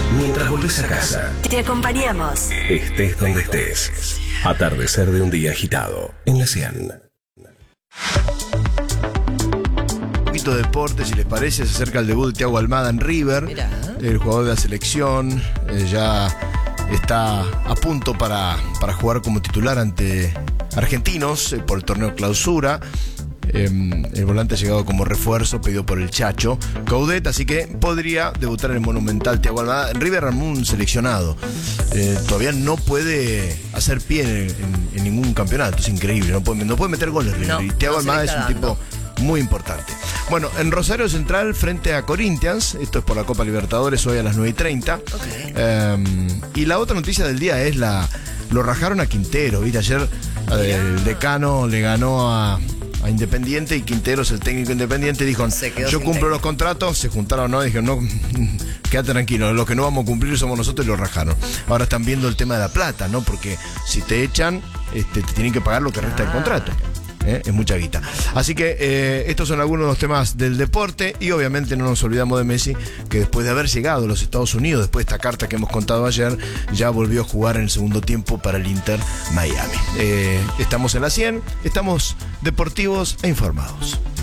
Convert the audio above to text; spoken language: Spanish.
Mientras volvés a casa, Te acompañamos. estés donde estés. Atardecer de un día agitado en la 100. Un poquito de deporte, si les parece, se acerca el debut de Thiago Almada en River. Mirá. El jugador de la selección ya está a punto para jugar como titular ante argentinos por el torneo Clausura. El volante ha llegado como refuerzo pedido por el Chacho Coudet, así que podría debutar en el Monumental Thiago Almada. En River armó un seleccionado. Todavía no puede hacer pie en ningún campeonato, es increíble, no puede meter goles River. No, y Thiago no se Almada le es está un dando. tipo muy importante. Bueno, en Rosario Central frente a Corinthians, esto es por la Copa Libertadores, hoy a las 9:30. Y la otra noticia del día es lo rajaron a Quintero, ¿viste? Ayer el decano le ganó a Independiente y Quinteros, el técnico Independiente, dijo: Se quedó yo sin cumplo técnico. los contratos. Se juntaron, ¿no? Dijeron: no, quédate tranquilo, los que no vamos a cumplir somos nosotros, y lo rajaron. Ahora están viendo el tema de la plata, ¿no? Porque si te echan, te tienen que pagar lo que resta del contrato. Es mucha guita. Así que estos son algunos de los temas del deporte, y obviamente no nos olvidamos de Messi, que después de haber llegado a los Estados Unidos, después de esta carta que hemos contado ayer, ya volvió a jugar en el segundo tiempo para el Inter Miami. Estamos en la 100, estamos deportivos e informados.